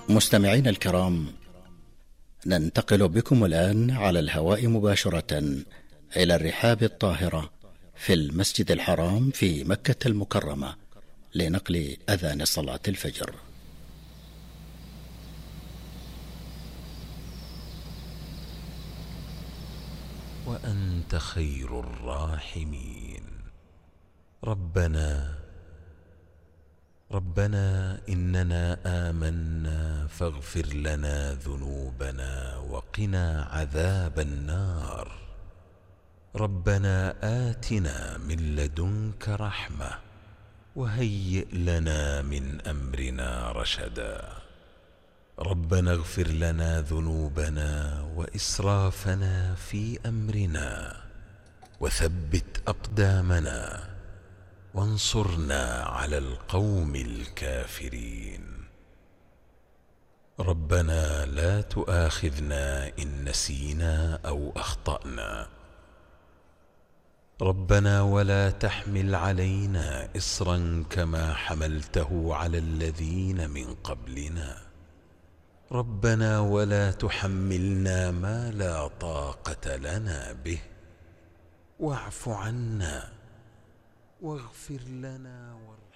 مستمعين الكرام، ننتقل بكم الآن على الهواء مباشرة إلى الرحاب الطاهرة في المسجد الحرام في مكة المكرمة لنقل أذان صلاة الفجر. وأنت خير الراحمين. ربنا إننا آمنا فاغفر لنا ذنوبنا وقنا عذاب النار. ربنا آتنا من لدنك رحمة وهيئ لنا من أمرنا رشدا. ربنا اغفر لنا ذنوبنا وإسرافنا في أمرنا وثبت أقدامنا وانصرنا على القوم الكافرين. ربنا لا تؤاخذنا إن نسينا أو أخطأنا. ربنا ولا تحمل علينا إصرا كما حملته على الذين من قبلنا. ربنا ولا تحملنا ما لا طاقة لنا به. واعف عنا واغفر لنا